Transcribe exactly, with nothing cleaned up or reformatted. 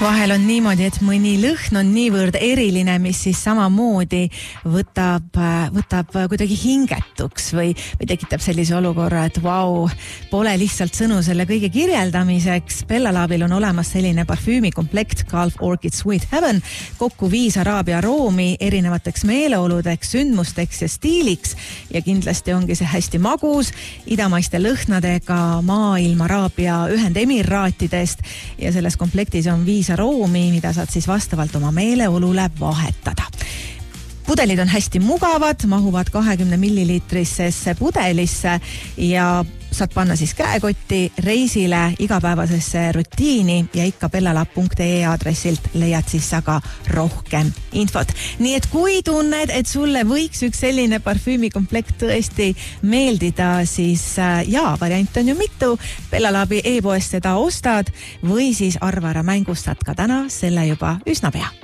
Vahel on niimoodi, et mõni lõhn on niivõrd eriline, mis siis samamoodi võtab, võtab kuidagi hingetuks või, või tekitab sellise olukorra, et vau, pole lihtsalt sõnu selle kõige kirjeldamiseks. Bella Labil on olemas selline parfüümikomplekt Gulf Orchid Sweet Heaven, kokku viis araabia aroomi erinevateks meeleoludeks, sündmusteks ja stiiliks ja kindlasti ongi see hästi magus, idamaiste lõhnadega maailma araabia ühendemiraatidest ja selles komplektis on viis aroomi, mida saad siis vastavalt oma meeleolule vahetada. Pudelid on hästi mugavad, mahuvad kahekümne milliliitrisesse pudelisse ja saad panna siis käekotti, reisile, igapäevasesse rutiini ja ikka bellalab punkt ee aadressilt leiad siis aga rohkem infot. Nii et kui tunned, et sulle võiks üks selline parfüümikomplekt tõesti meeldida, siis jaa, variant on ju mitu. Bellalabi e-poest seda ostad või siis arva ära mängustad ka täna selle juba üsna pea.